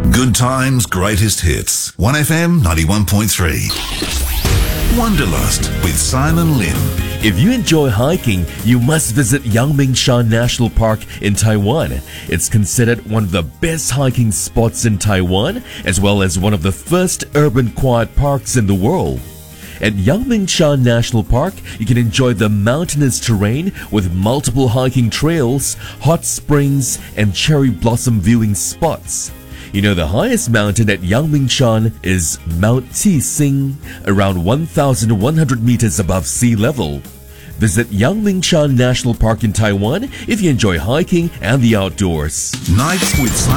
Good times, greatest hits. 1FM 91.3. Wanderlust with Simon Lim. If you enjoy hiking, you must visit Yangmingshan National Park in Taiwan. It's considered one of the best hiking spots in Taiwan, as well as one of the first urban quiet parks in the world. At Yangmingshan National Park, you can enjoy the mountainous terrain with multiple hiking trails, hot springs, and cherry blossom viewing spots. You know, the highest mountain at Yangmingshan is Mount Qixing, around 1,100 meters above sea level. Visit Yangmingshan National Park in Taiwan if you enjoy hiking and the outdoors. Nights with Simon